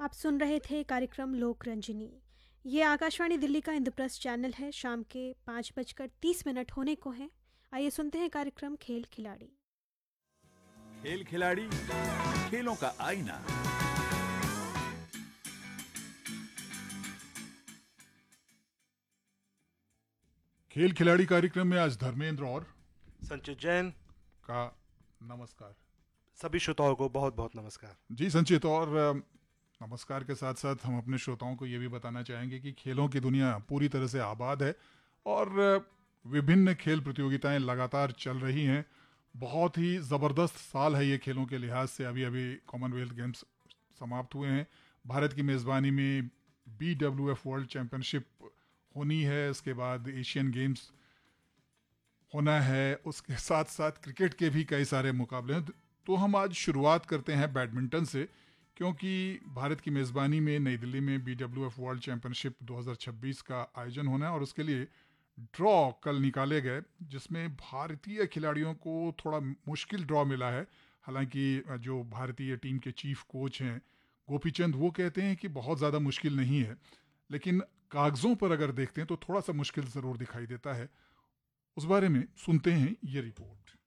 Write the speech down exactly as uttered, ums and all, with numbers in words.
आप सुन रहे थे कार्यक्रम लोक रंजनी। ये आकाशवाणी दिल्ली का इंद्रप्रस्थ चैनल है। शाम के पाँच बजकर तीस मिनट होने को हैं। आइए सुनते हैं कार्यक्रम खेल खिलाड़ी। खेल खिलाड़ी, खेलों का आईना। खेल खिलाड़ी कार्यक्रम में आज धर्मेंद्र और संचित जैन का नमस्कार। सभी श्रोताओं को बहुत बहुत नमस्कार। जी संचित, और अ, नमस्कार के साथ साथ हम अपने श्रोताओं को ये भी बताना चाहेंगे कि खेलों की दुनिया पूरी तरह से आबाद है और अ, विभिन्न खेल प्रतियोगिताएं लगातार चल रही हैं। बहुत ही ज़बरदस्त साल है ये खेलों के लिहाज से। अभी अभी कॉमनवेल्थ गेम्स समाप्त हुए हैं। भारत की मेज़बानी में B W F world championship होनी है, इसके बाद एशियन गेम्स होना है, उसके साथ साथ क्रिकेट के भी कई सारे मुकाबले हैं। तो हम आज शुरुआत करते हैं बैडमिंटन से, क्योंकि भारत की मेज़बानी में नई दिल्ली में B W F world championship दो हज़ार छब्बीस का आयोजन होना है और उसके लिए ड्रॉ कल निकाले गए, जिसमें भारतीय खिलाड़ियों को थोड़ा मुश्किल ड्रॉ मिला है। हालांकि जो भारतीय टीम के चीफ कोच हैं गोपीचंद, वो कहते हैं कि बहुत ज़्यादा मुश्किल नहीं है, लेकिन कागज़ों पर अगर देखते हैं तो थोड़ा सा मुश्किल ज़रूर दिखाई देता है। उस बारे में सुनते हैं ये रिपोर्ट।